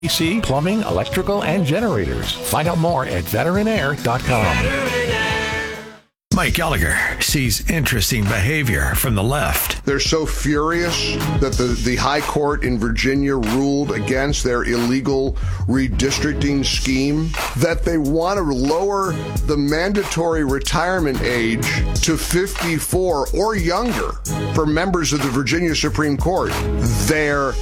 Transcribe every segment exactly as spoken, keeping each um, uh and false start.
A C, plumbing, electrical, and generators. Find out more at veteran air dot com. Mike Gallagher sees interesting behavior from the left. They're so furious that the, the High Court in Virginia ruled against their illegal redistricting scheme that they want to lower the mandatory retirement age to fifty-four or younger for members of the Virginia Supreme Court. They're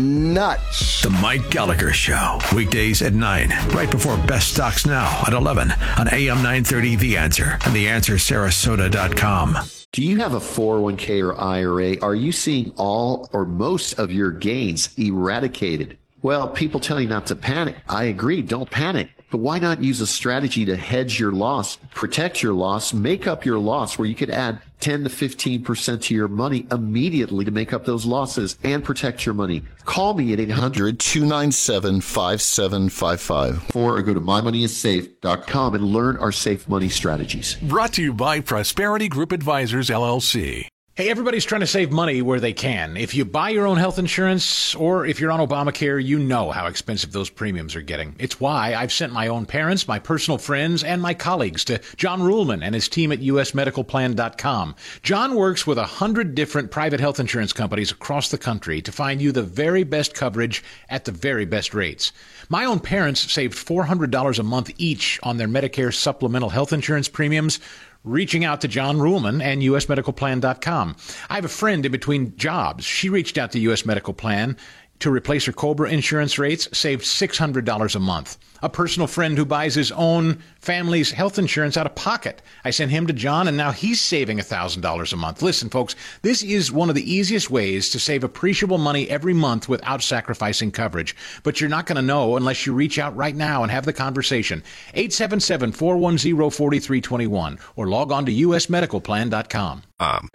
nuts. The Mike Gallagher Show, weekdays at nine, right before Best Stocks Now at eleven on A M nine thirty The Answer and the answer sarasota dot com. Do you have a four oh one k or I R A? Are you seeing all or most of your gains eradicated? Well, people tell you not to panic. I agree, don't panic. But why not use a strategy to hedge your loss, protect your loss, make up your loss, where you could add ten to fifteen percent to your money immediately to make up those losses and protect your money? Call me at eight hundred, two nine seven, five seven five five or go to my money is safe dot com and learn our safe money strategies. Brought to you by Prosperity Group Advisors, L L C. Hey, everybody's trying to save money where they can. If you buy your own health insurance or if you're on Obamacare, you know how expensive those premiums are getting. It's why I've sent my own parents, my personal friends, and my colleagues to John Ruhlman and his team at U S medical plan dot com. John works with a hundred different private health insurance companies across the country to find you the very best coverage at the very best rates. My own parents saved four hundred dollars a month each on their Medicare supplemental health insurance premiums, reaching out to John Ruhlman and U S medical plan dot com. I have a friend in between jobs. She reached out to U S Medical Plan to replace her COBRA insurance rates, saved six hundred dollars a month. A personal friend who buys his own family's health insurance out of pocket. I sent him to John, and now he's saving one thousand dollars a month. Listen, folks, this is one of the easiest ways to save appreciable money every month without sacrificing coverage. But you're not going to know unless you reach out right now and have the conversation. eight seven seven, four one zero, four three two one or log on to U S medical plan dot com. Um.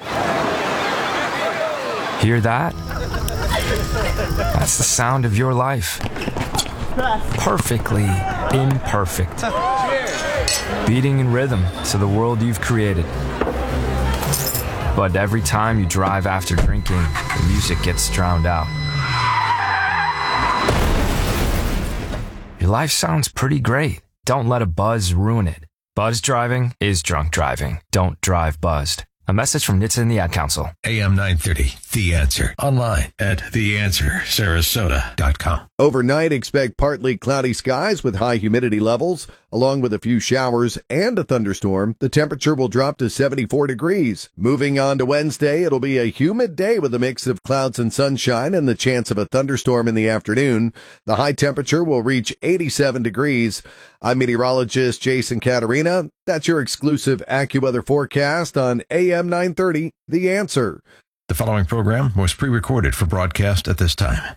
Hear that? That's the sound of your life. Perfectly imperfect. Beating in rhythm to the world you've created. But every time you drive after drinking, the music gets drowned out. Your life sounds pretty great. Don't let a buzz ruin it. Buzz driving is drunk driving. Don't drive buzzed. A message from N H T S A and the Ad Council. A M nine thirty, The Answer. Online at the answer sarasota dot com. Overnight, expect partly cloudy skies with high humidity levels, along with a few showers and a thunderstorm. The temperature will drop to seventy-four degrees. Moving on to Wednesday, it'll be a humid day with a mix of clouds and sunshine and the chance of a thunderstorm in the afternoon. The high temperature will reach eighty-seven degrees. I'm meteorologist Jason Caterina. That's your exclusive AccuWeather forecast on A M nine thirty, The Answer. The following program was pre-recorded for broadcast at this time.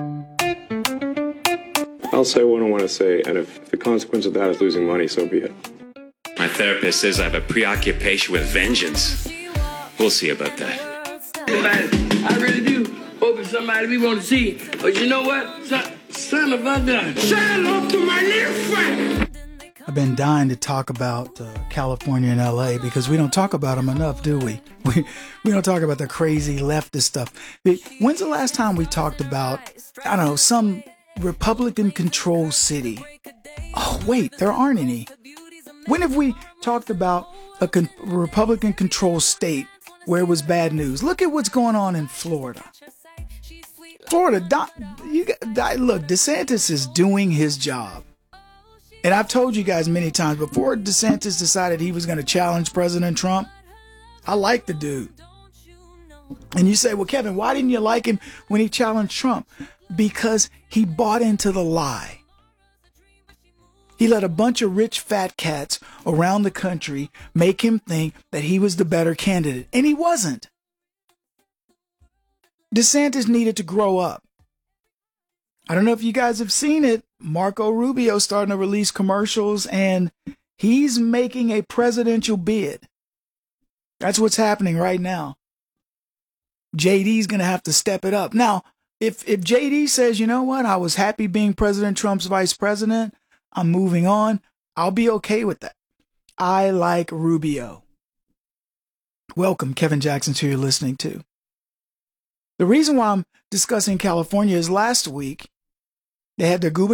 I'll say what I want to say, and if the consequence of that is losing money, so be it. My therapist says I have a preoccupation with vengeance. We'll see about that. I really do hope it's somebody we want to see. But you know what? Son, son of a gun. Say hello to my little friend. I've been dying to talk about uh, California and L A because we don't talk about them enough, do we? We we don't talk about the crazy leftist stuff. When's the last time we talked about, I don't know, some Republican-controlled city? Oh, wait, there aren't any. When have we talked about a con- Republican-controlled state where it was bad news? Look at what's going on in Florida. Florida, you got, look, DeSantis is doing his job. And I've told you guys many times, before DeSantis decided he was going to challenge President Trump, I like the dude. And you say, well, Kevin, why didn't you like him when he challenged Trump? Because he bought into the lie. He let a bunch of rich fat cats around the country make him think that he was the better candidate. And he wasn't. DeSantis needed to grow up. I don't know if you guys have seen it. Marco Rubio starting to release commercials, and he's making a presidential bid. That's what's happening right now. J D's going to have to step it up. Now, if if J D says, you know what, I was happy being President Trump's vice president, I'm moving on, I'll be okay with that. I like Rubio. Welcome, Kevin Jackson, to you're listening to. The reason why I'm discussing California is last week, They had their